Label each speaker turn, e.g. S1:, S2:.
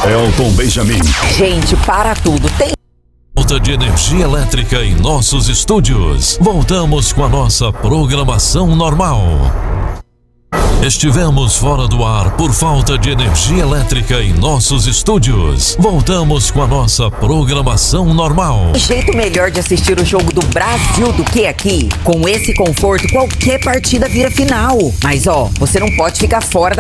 S1: Elton Benjamin.
S2: Gente, para tudo. Tem
S3: Falta de energia elétrica em nossos estúdios. Voltamos com a nossa programação normal. Estivemos fora do ar por falta de energia elétrica em nossos estúdios. Voltamos com a nossa programação normal.
S2: jeito melhor de assistir o jogo do Brasil do que aqui. Com esse conforto, qualquer partida vira final. Mas ó, você não pode ficar fora da